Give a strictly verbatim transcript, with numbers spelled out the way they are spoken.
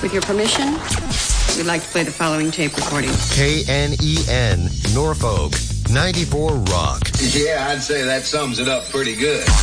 With your permission, we'd like to play the following tape recording. K N E N, Norfolk, ninety-four Rock. Yeah, I'd say that sums it up pretty good.